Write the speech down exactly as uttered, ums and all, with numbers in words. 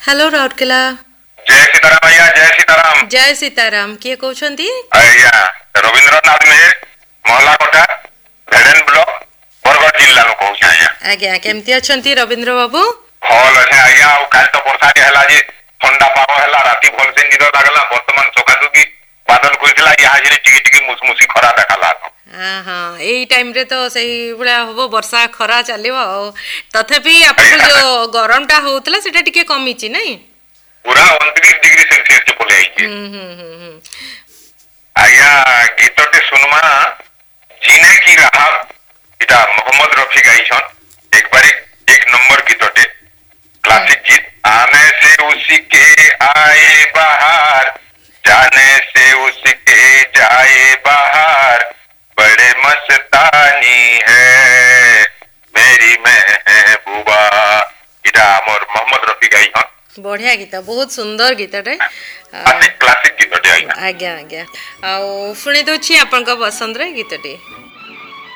Hello Rourkela. जय सीताराम भैया, जय सीताराम। जय सीताराम। किए कहउछंती? आज्ञा रविंद्रनाथ मेहर, महला कोटा, भेड़ेन ब्लॉक, बरगढ़ जिल्ला नु कहउछ आज्ञा। आज्ञा केमती अछंती रविंद्र बाबू? भल अछे आज्ञा। आ काल तो वर्षा के हला जे ठंडा पाग हला, राती भल से निद लागला। वर्तमान सकाळु की बादल खुलथिला, यहाँ जे टिकी टिकी मुसमुसी खरा देखाला। हां हां, एई टाइम रे तो सही बुला होबो, वर्षा खरा चलिबो। तथापि आपको जो गरमटा होतला सेटा टिके कमीची नै? पूरा उनतीस डिग्री सेल्सियस के बोले आइए। हम्म हम्म हम्म। आज्ञा गीतटे सुनमा, जीने की राह, इटा मोहम्मद रफी गाइछन। एक बार एक नंबर गीतटे, क्लासिक गीत। आने से उसी के आए बाहर, जाने से उसके जाए बाहर, बड़े मस्तानी है मेरी महबूबा। इटा मोर मोहम्मद रफी गाइछन। बढ़िया गीत, बहुत सुंदर गीतटे। क्लासिक गीतटे आज्ञा। आज्ञा आज्ञा। आ सुनी दउछि आपनका पसंद रे गीतटे।